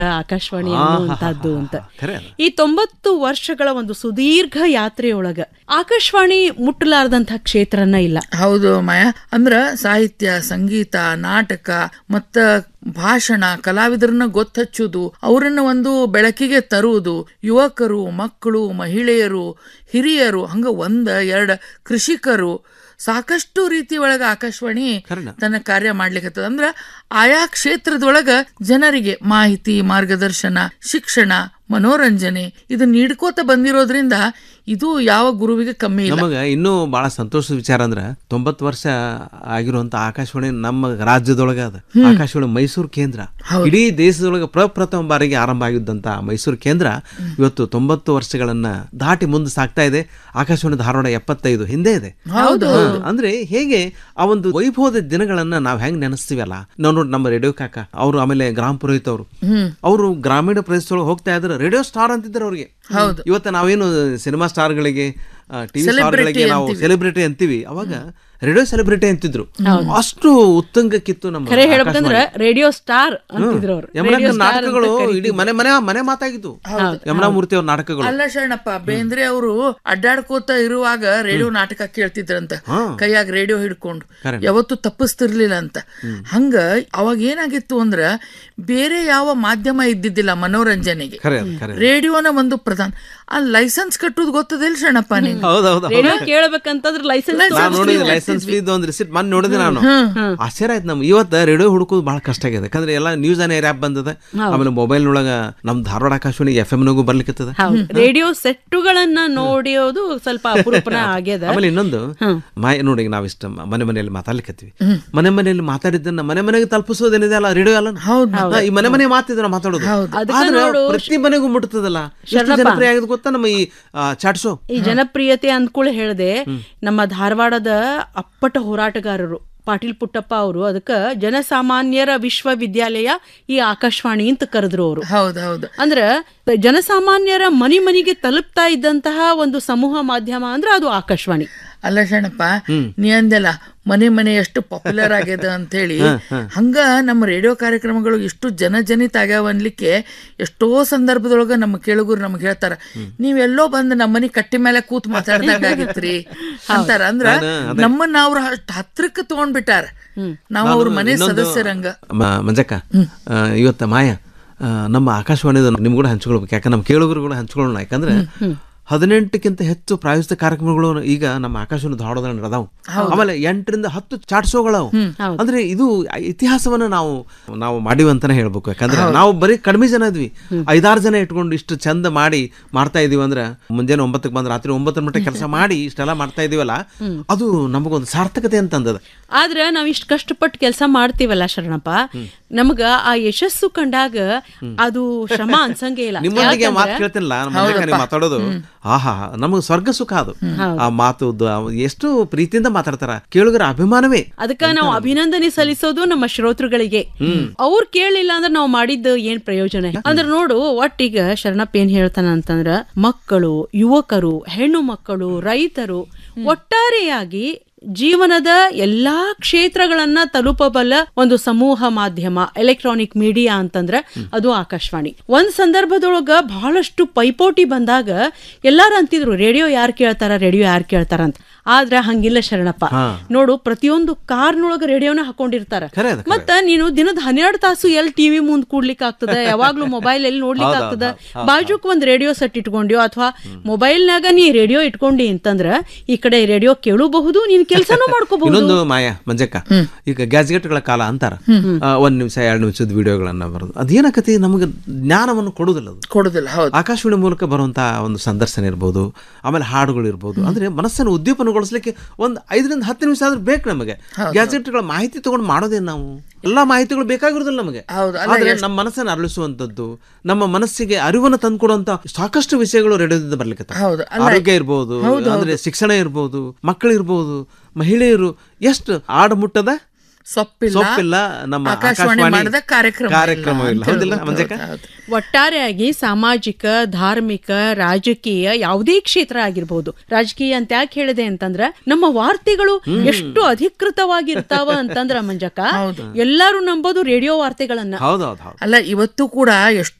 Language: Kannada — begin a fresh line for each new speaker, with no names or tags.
ಆಕಾಶವಾಣಿ ಅನ್ನುವಂಥದ್ದು ಅಂತ. ಈ 90 ವರ್ಷಗಳ ಒಂದು ಸುದೀರ್ಘ ಯಾತ್ರೆಯೊಳಗ ಆಕಾಶವಾಣಿ ಮುಟ್ಟಲಾರದಂತಹ ಕ್ಷೇತ್ರನ ಇಲ್ಲ.
ಹೌದು ಮಾಯಾ, ಅಂದ್ರ ಸಾಹಿತ್ಯ, ಸಂಗೀತ, ನಾಟಕ ಮತ್ತ ಭಾಷಣ, ಕಲಾವಿದರನ್ನ ಗೊತ್ತಚ್ಚುವುದು, ಅವರನ್ನ ಒಂದು ಬೆಳಕಿಗೆ ತರುವುದು, ಯುವಕರು, ಮಕ್ಕಳು, ಮಹಿಳೆಯರು, ಹಿರಿಯರು, ಹಂಗ 1-2 ಕೃಷಿಕರು, ಸಾಕಷ್ಟು ರೀತಿ ಒಳಗ ಆಕಾಶವಾಣಿ ತನ್ನ ಕಾರ್ಯ ಮಾಡ್ಲಿಕ್ಕೆ. ಅಂದ್ರ ಆಯಾ ಕ್ಷೇತ್ರದೊಳಗ ಜನರಿಗೆ ಮಾಹಿತಿ, ಮಾರ್ಗದರ್ಶನ, ಶಿಕ್ಷಣ, ಮನೋರಂಜನೆ ಇದು ನೀಡ್ಕೋತ ಬಂದಿರೋದ್ರಿಂದ ಇದು ಯಾವ ಗುರುವಿಗೆ ಕಮ್ಮಿ ಇಲ್ಲ.
ನಮಗ ಇನ್ನೂ ಬಹಳ ಸಂತೋಷದ ವಿಚಾರ ಅಂದ್ರ 90 ವರ್ಷ ಆಗಿರುವಂತ ಆಕಾಶವಾಣಿ ನಮ್ಮ ರಾಜ್ಯದೊಳಗ ಅದ. ಆಕಾಶವಾಣಿ ಮೈಸೂರು ಕೇಂದ್ರ ಇಡೀ ದೇಶದೊಳಗ ಪ್ರಪ್ರಥಮ ಬಾರಿಗೆ ಆರಂಭ ಆಗಿದ್ದಂತ ಮೈಸೂರು ಕೇಂದ್ರ ಇವತ್ತು 90 ವರ್ಷಗಳನ್ನ ದಾಟಿ ಮುಂದೆ ಸಾಗ್ತಾ ಇದೆ. ಆಕಾಶವಾಣಿ ಧಾರವಾಡ 75 ಹಿಂದೆ ಇದೆ. ಅಂದ್ರೆ ಹೇಗೆ ಆ ಒಂದು ವೈಭವದ ದಿನಗಳನ್ನ ನಾವ್ ಹೆಂಗ್ ನೆನೆಸ್ತೀವಲ್ಲ. ನಾವು ನೋಡಿ ನಮ್ಮ ರೇಡಿಯೋ ಕಾಕ ಅವರು, ಆಮೇಲೆ ಗ್ರಾಮ ಪುರೋಹಿತ್ ಅವರು ಗ್ರಾಮೀಣ ಪ್ರದೇಶದೊಳಗೆ ಹೋಗ್ತಾ ಇದ್ರು, ರೇಡಿಯೋ ಸ್ಟಾರ್ ಅಂತಿದ್ರು ಅವ್ರಿಗೆ. ಇವತ್ತು ನಾವೇನು ಸಿನಿಮಾ ಸ್ಟಾರ್ಗಳಿಗೆ, ಟಿವಿ ಸ್ಟಾರ್ಗಳಿಗೆ ನಾವು ಸೆಲೆಬ್ರಿಟಿ ಅಂತೀವಿ, ಅವಾಗ ರೇಡಿಯೋ ಸೆಲೆಬ್ರಿಟಿ ಅಂತಿದ್ರು. ಅಷ್ಟು ಉತ್ತುಂಗಕ್ಕಿತ್ತು ನಮ್ಮ.
ಖರೆ ಹೇಳ್ಬೇಕಂದ್ರ ರೇಡಿಯೋ ಸ್ಟಾರ್ ಅಂತಿದ್ರು ಅವರು.
ನಾಟಕಗಳು ಇಡೀ ಮನೆ ಮನೆ ಮನೆ ಮಾತಾಗಿತ್ತು. ಯಮುನಾಮೂರ್ತಿ ಅವ್ರ ನಾಟಕಗಳು.
ಅಲ್ಲ ಶರಣಪ್ಪ, ಬೇಂದ್ರೆ ಅವರು ಅಡ್ಡಾಡ್ಕೋತ ಇರುವಾಗ ರೇಡಿಯೋ ನಾಟಕ ಕೇಳ್ತಿದ್ರಂತ, ಕೈಯಾಗ ರೇಡಿಯೋ ಹಿಡ್ಕೊಂಡು, ಯಾವತ್ತು ತಪ್ಪಿಸ್ತಿರ್ಲಿಲ್ಲ ಅಂತ. ಹಂಗ ಅವಾಗ ಏನಾಗಿತ್ತು ಅಂದ್ರ ಬೇರೆ ಯಾವ ಮಾಧ್ಯಮ ಇದ್ದಿದ್ದಿಲ್ಲ ಮನೋರಂಜನೆಗೆ, ರೇಡಿಯೋನ ಒಂದು ಪ್ರಧಾನ. ಆ ಲೈಸೆನ್ಸ್ ಕಟ್ಟುದು ಗೊತ್ತದಿಲ್ಲ ಶರಣಪ್ಪ ನೀನು?
ರೇಡಿಯೋ ಕೇಳಬೇಕಂತಂದ್ರೆ
ಲೈಸೆನ್ಸ್ ಫೀ ಒಂದು ರಿಸಿಟ್ ಮನ್ ನೋಡಿದೆ ನಾನು. ಆಶ್ಚರ್ಯ ಆಯ್ತು ನಮ್ಗೆ. ಇವತ್ತು ರೇಡಿಯೋ ಹುಡುಕೋದು ಬಹಳ ಕಷ್ಟ ಆಗಿದೆ. ಯಾಕಂದ್ರೆ ಎಲ್ಲ ನ್ಯೂಸ್ ಆನ್ ಏರ್ ಆಪ್ ಬಂದದ. ಆಮೇಲೆ ಮೊಬೈಲ್ ನೊಳಗ ನಮ್ ಧಾರವಾಡ ಆಕಾಶವಾಣಿ FM ನಗೂ ಬರ್ಲಿಕ್ಕೆ
ರೇಡಿಯೋ ಸೆಟ್ಟುಗಳನ್ನ ನೋಡಿಯೋದು ಸ್ವಲ್ಪ ಅಪರೂಪನ ಆಗ್ಯದ.
ಆಮೇಲೆ ಇನ್ನೊಂದು ನೋಡಿ, ನಾವಿಷ್ಟ ಮನೆ ಮನೆಯಲ್ಲಿ ಮಾತಾಡ್ಲಿಕ್ಕತ್ತೀವಿ. ಮನೆ ಮನೆಯಲ್ಲಿ ಮಾತಾಡಿದ್ದನ್ನ ಮನೆ ಮನೆಗೆ ತಲುಪಿಸೋದೇನಿದೆ ಅಲ್ಲ ರೇಡಿಯೋ ಅಲ್ಲ. ಈ ಮನೆ ಮನೆ ಮಾತಿದ್ರ ಮಾತಾಡೋದು ಪ್ರತಿ ಮನೆಗೂ ಮುಟ್ಟುತ್ತದಲ್ಲ. ಎಷ್ಟು ಜನಪ್ರಿಯ ಆಗಿದೆ ಗೊತ್ತಾ ನಮ್ಮ ಈ ಚಾಟ್ ಶೋ.
ಈ ಜನಪ್ರಿಯತೆ ಅಂದ್ಕೂಳೆ ಹೇಳ್ದೆ, ನಮ್ಮ ಧಾರವಾಡದ ಅಪ್ಪಟ ಹೋರಾಟಗಾರರು ಪಾಟೀಲ್ ಪುಟ್ಟಪ್ಪ ಅವರು ಅದಕ್ಕ ಜನಸಾಮಾನ್ಯರ ವಿಶ್ವವಿದ್ಯಾಲಯ ಈ ಆಕಾಶವಾಣಿ ಅಂತ ಕರೆದ್ರು ಅವರು.
ಹೌದೌದು.
ಅಂದ್ರ ಜನಸಾಮಾನ್ಯರ ಮನಿಗೆ ತಲುಪ್ತಾ ಇದ್ದಂತಹ ಒಂದು ಸಮೂಹ ಮಾಧ್ಯಮ ಅಂದ್ರೆ ಅದು ಆಕಾಶವಾಣಿ.
ಅಲ್ಲ ಶರಣಪ್ಪ, ನೀ ಅಂದೆಲ್ಲ ಮನೆ ಮನೆ ಎಷ್ಟು ಪಾಪ್ಯುಲರ್ ಆಗ್ಯದ ಅಂತ ಹೇಳಿ, ಹಂಗ ನಮ್ಮ ರೇಡಿಯೋ ಕಾರ್ಯಕ್ರಮಗಳು ಎಷ್ಟು ಜನಜನಿತ ಆಗ್ಯಾವ ಅನ್ಲಿಕ್ಕೆ ಎಷ್ಟೋ ಸಂದರ್ಭದೊಳಗ ನಮ್ಮ ಕೇಳುಗರು ನಮ್ಗೆ ಹೇಳ್ತಾರ, ನೀವೆಲ್ಲೋ ಬಂದು ನಮ್ಮ ಮನೆ ಕಟ್ಟಿ ಮೇಲೆ ಕೂತ್ ಮಾತಾಡ್ದಾಗ ಆಗಿತ್ರಿ ಅಂತಾರ. ಅಂದ್ರ ನಮ್ಮನ್ನ ಅವ್ರ ಹತ್ರಕ್ಕೆ ತಗೊಂಡ್ಬಿಟ್ಟಾರ, ನಾವು ಅವ್ರ ಮನೆ ಸದಸ್ಯರಂಗ.
ಮಂಜಕ್ಕ, ಇವತ್ತ ಮಾಯ ನಮ್ಮ ಆಕಾಶವಾಣಿದ ನಿಮ್ ಕೂಡ ಹಂಚ್ಕೊಳ್ಬೇಕು. ಯಾಕಂದ್ರೆ ನಮ್ಮ ಕೇಳುಗರು ಕೂಡ ಹಂಚ್ಕೊಳ್ಳೋಣ. ಯಾಕಂದ್ರೆ 18ಕ್ಕಿಂತ ಹೆಚ್ಚು ಪ್ರಾಯೋಜಿತ ಕಾರ್ಯಕ್ರಮಗಳು ಈಗ ನಮ್ಮ ಆಕಾಶವಾಣಿ ಧಾರವಾಡದಲ್ಲಿ ನಡೆದಾವು. ಆಮೇಲೆ 8ರಿಂದ 10 ಚಾಟ್ ಶೋಗಳವು. ಅಂದ್ರೆ ಇದು ಇತಿಹಾಸವನ್ನ ನಾವು ಮಾಡಿವಂತಾನೆ ಹೇಳ್ಬೇಕು. ಯಾಕಂದ್ರೆ ನಾವು ಬರೀ ಕಡಿಮೆ ಜನ ಇದ್ವಿ, 5-6 ಜನ ಇಟ್ಕೊಂಡು ಇಷ್ಟು ಚಂದ ಮಾಡ್ತಾ ಇದೀವಿ. ಅಂದ್ರೆ ಮುಂಜಾನೆ 9ಕ್ಕೆ ಬಂದ್ ರಾತ್ರಿ 9 ಮಟ್ಟ ಕೆಲಸ ಮಾಡಿ ಇಷ್ಟೆಲ್ಲ ಮಾಡ್ತಾ ಇದೀವಲ್ಲ, ಅದು ನಮಗೊಂದು ಸಾರ್ಥಕತೆ ಅಂತ ಅಂದದ.
ಆದ್ರೆ ನಾವ್ ಇಷ್ಟು ಕಷ್ಟಪಟ್ಟು ಕೆಲಸ ಮಾಡ್ತೀವಲ್ಲ ಶರಣಪ್ಪ, ನಮಗ ಆ ಯಶಸ್ಸು ಕಂಡಾಗ ಅದು ಶ್ರಮ ಅನ್ಸಂಗೇ ಇಲ್ಲ.
ನಿಮ್ಮೊಂದಿಗೆ ಮಾತು ಕೇಳ್ತೀನಲ್ಲ, ನೀವು ಮಾತಾಡೋದು ಆಹಾ ನಮಗ್ ಸ್ವರ್ಗ ಸುಖ. ಅದು ಆ ಮಾತು ಎಷ್ಟು ಪ್ರೀತಿಯಿಂದ ಮಾತಾಡ್ತಾರ, ಕೇಳುಗರ ಅಭಿಮಾನವೇ.
ಅದಕ್ಕ ನಾವು ಅಭಿನಂದನೆ ಸಲ್ಲಿಸೋದು ನಮ್ಮ ಶ್ರೋತೃಗಳಿಗೆ. ಅವ್ರು ಕೇಳಲಿಲ್ಲ ಅಂದ್ರೆ ನಾವು ಮಾಡಿದ್ದು ಏನ್ ಪ್ರಯೋಜನ? ಅಂದ್ರೆ ನೋಡು, ಒಟ್ಟೀಗ ಶರಣಪ್ಪ ಏನ್ ಹೇಳ್ತಾನ ಅಂತಂದ್ರ, ಮಕ್ಕಳು, ಯುವಕರು, ಹೆಣ್ಣು ಮಕ್ಕಳು, ರೈತರು ಒಟ್ಟಾರೆಯಾಗಿ ಜೀವನದ ಎಲ್ಲಾ ಕ್ಷೇತ್ರಗಳನ್ನ ತಲುಪಬಲ್ಲ ಒಂದು ಸಮೂಹ ಮಾಧ್ಯಮ, ಎಲೆಕ್ಟ್ರಾನಿಕ್ ಮೀಡಿಯಾ ಅಂತಂದ್ರ ಅದು ಆಕಾಶವಾಣಿ. ಒಂದ್ ಸಂದರ್ಭದೊಳಗ ಬಹಳಷ್ಟು ಪೈಪೋಟಿ ಬಂದಾಗ ಎಲ್ಲಾರು ಅಂತಿದ್ರು ರೇಡಿಯೋ ಯಾರು ಕೇಳ್ತಾರ ಅಂತ. ಆದ್ರ ಹಂಗಿಲ್ಲ ಶರಣಪ್ಪ. ನೋಡು, ಪ್ರತಿಯೊಂದು ಕಾರ್ನೊಳಗ ರೇಡಿಯೋನ ಹಾಕೊಂಡಿರ್ತಾರ. ಮತ್ತ ನೀನು ದಿನದ 12 ತಾಸು ಎಲ್ಲಿ ಟಿವಿ ಮುಂದ್ ಕೂಡ್ಲಿಕ್ಕೆ ಆಗ್ತದ? ಯಾವಾಗ್ಲೂ ಮೊಬೈಲ್ ಎಲ್ಲಿ ನೋಡ್ಲಿಕ್ಕೆ ಆಗ್ತದ? ಬಾಜುಕ್ ಒಂದ್ ರೇಡಿಯೋ ಸೆಟ್ ಇಟ್ಕೊಂಡ್ಯೋ ಅಥವಾ ಮೊಬೈಲ್ನಾಗ ನೀ ರೇಡಿಯೋ ಇಟ್ಕೊಂಡಿ ಅಂತಂದ್ರ ಈ ಕಡೆ ರೇಡಿಯೋ ಕೇಳಬಹುದು, ನೀನ್ ಕೆಲಸನೂ ಮಾಡ್ಕೋಬಹುದು.
ಇನ್ನೊಂದು ಮಾಯಾ ಮಂಜಕ್ಕ, ಈಗ ಗ್ಯಾಜೆಟ್ಗಳ ಕಾಲ ಅಂತಾರ. 1 ನಿಮಿಷ 2 ನಿಮಿಷದ ವಿಡಿಯೋಗಳನ್ನ ಬರೋದು, ಅದೇನಕತಿ ನಮಗೆ ಜ್ಞಾನವನ್ನು ಕೊಡುದಿಲ್ಲ. ಆಕಾಶವಾಣಿ ಮೂಲಕ ಬರುವಂತಹ ಒಂದು ಸಂದರ್ಶನ ಇರ್ಬೋದು, ಆಮೇಲೆ ಹಾಡುಗಳು ಇರ್ಬೋದು. ಅಂದ್ರೆ ಮನಸ್ಸನ್ನು ಉದ್ದೀಪನಗೊಳಿಸ್ಲಿಕ್ಕೆ 5ರಿಂದ 10 ನಿಮಿಷ ಆದ್ರೂ ಬೇಕು ನಮಗೆ. ಗ್ಯಾಜೆಟ್ಗಳ ಮಾಹಿತಿ ತಗೊಂಡು ಮಾಡೋದೇನು? ನಾವು ಎಲ್ಲಾ ಮಾಹಿತಿಗಳು ಬೇಕಾಗಿರೋದಿಲ್ಲ ನಮಗೆ. ಆದ್ರೆ ನಮ್ಮ ಮನಸ್ಸನ್ನು ಅರಳಿಸುವಂತದ್ದು, ನಮ್ಮ ಮನಸ್ಸಿಗೆ ಅರಿವನ್ನು ತಂದ್ಕೊಡುವಂತ ಸಾಕಷ್ಟು ವಿಷಯಗಳು ರೇಡಿಯೋದಿಂದ ಬರ್ಲಿಕ್ಕೆ. ಆರೋಗ್ಯ ಇರ್ಬೋದು, ಅಂದ್ರೆ ಶಿಕ್ಷಣ ಇರ್ಬೋದು, ಮಕ್ಕಳು ಇರ್ಬೋದು, ಮಹಿಳೆಯರು, ಎಷ್ಟು ಆಡಮುಟ್ಟದ ಸೊಪ್ಪಿಲ್ಲ ನಮ್ಮ
ಆಕಾಶವಾಣಿ ಮಾಡಿದ
ಕಾರ್ಯಕ್ರಮವಿಲ್ಲ. ಹೌದಿಲ್ಲ ಮಂಜಕ್ಕ?
ಒಟ್ಟಾರೆಯಾಗಿ ಸಾಮಾಜಿಕ, ಧಾರ್ಮಿಕ, ರಾಜಕೀಯ ಯಾವುದೇ ಕ್ಷೇತ್ರ ಆಗಿರ್ಬೋದು. ರಾಜಕೀಯ ಅಂತ ಯಾಕೆ ಹೇಳಿದೆ ಅಂತಂದ್ರ ನಮ್ಮ ವಾರ್ತೆಗಳು ಎಷ್ಟು ಅಧಿಕೃತವಾಗಿರ್ತಾವ ಅಂತಂದ್ರ ಮಂಜಕ್ಕ, ಎಲ್ಲಾರು ನಂಬೋದು ರೇಡಿಯೋ ವಾರ್ತೆಗಳನ್ನ.
ಹೌದೌದು.
ಅಲ್ಲ, ಇವತ್ತು ಕೂಡ